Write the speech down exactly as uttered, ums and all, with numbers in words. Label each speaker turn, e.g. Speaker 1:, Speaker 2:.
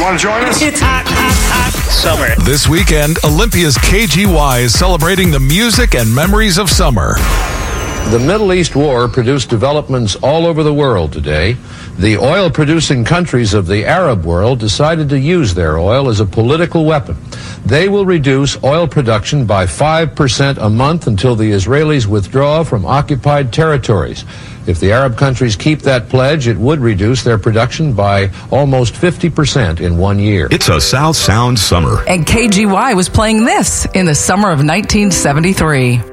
Speaker 1: want to join us?
Speaker 2: It's hot, hot, hot summer.
Speaker 3: This weekend, Olympia's K G Y is celebrating the music and memories of summer.
Speaker 4: The Middle East war produced developments all over the world today. The oil-producing countries of the Arab world decided to use their oil as a political weapon. They will reduce oil production by five percent a month until the Israelis withdraw from occupied territories. If the Arab countries keep that pledge, it would reduce their production by almost fifty percent in one year.
Speaker 5: It's a South Sound summer.
Speaker 6: And K G Y was playing this in the summer of nineteen seventy-three.